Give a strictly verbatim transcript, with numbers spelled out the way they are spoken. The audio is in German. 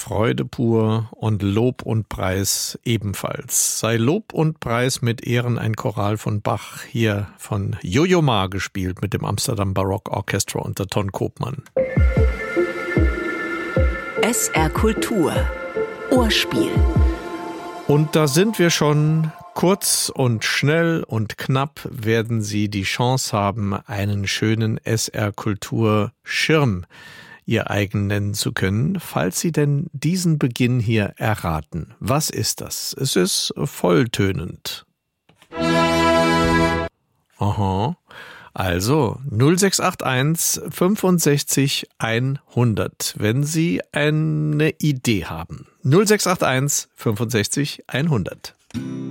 Freude pur und Lob und Preis ebenfalls. Sei Lob und Preis mit Ehren ein Choral von Bach, hier von Jojo Ma gespielt mit dem Amsterdam Baroque Orchestra unter Ton Koopman. S R Kultur Ohrspiel. Und da sind wir schon. Kurz und schnell und knapp werden Sie die Chance haben, einen schönen S R Kultur Schirm Ihr eigen nennen zu können, falls Sie denn diesen Beginn hier erraten. Was ist das? Es ist volltönend. Aha. Also null sechs acht eins fünfundsechzig hundert, wenn Sie eine Idee haben. null sechs acht eins fünfundsechzig hundert.